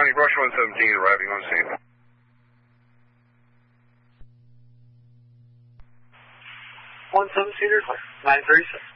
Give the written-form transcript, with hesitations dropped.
County, Brush 117 arriving on scene. 17-seater, 936.